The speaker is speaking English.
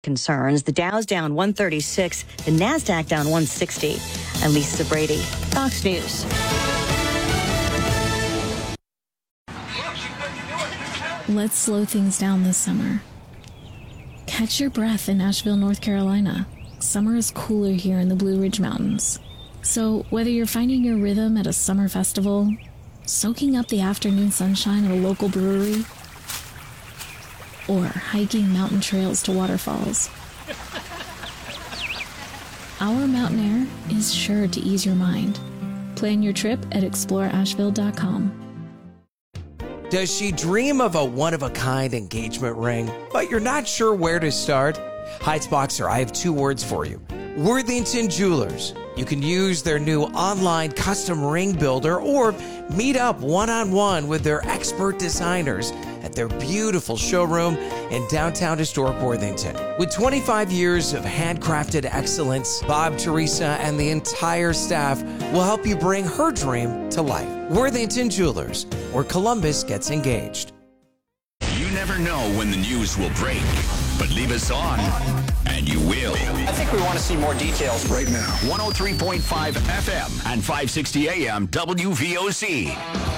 concerns. The Dow's down 136, the NASDAQ down 160. I'm Lisa Brady, Fox News. Let's slow things down this summer. Catch your breath in Asheville, North Carolina. Summer is cooler here in the Blue Ridge Mountains. So whether you're finding your rhythm at a summer festival, soaking up the afternoon sunshine at a local brewery, or hiking mountain trails to waterfalls, our mountain air is sure to ease your mind. Plan your trip at exploreasheville.com. Does she dream of a one-of-a-kind engagement ring, but you're not sure where to start? Heights Boxer, I have two words for you. Worthington Jewelers. You can use their new online custom ring builder or meet up one-on-one with their expert designers at their beautiful showroom in downtown historic Worthington. With 25 years of handcrafted excellence, Bob, Teresa, and the entire staff will help you bring her dream to life. Worthington Jewelers, where Columbus gets engaged. You never know when the news will break, but leave us on, and you will. I think we want to see more details right now. 103.5 FM and 560 AM WVOC.